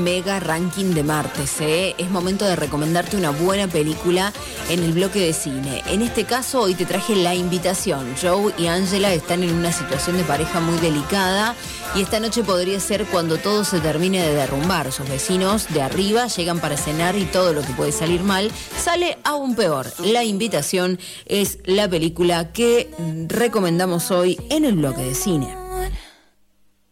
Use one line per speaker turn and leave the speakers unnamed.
mega ranking de martes, ¿eh? Es momento de recomendarte una buena película en el bloque de cine. En este caso, hoy te traje La Invitación. Joe y Angela están en una situación de pareja muy delicada y esta noche podría ser cuando todo se termine de derrumbar. Sus vecinos de arriba llegan para cenar y todo lo que puede salir mal sale aún peor. La Invitación es la película que recomendamos hoy en el bloque de cine.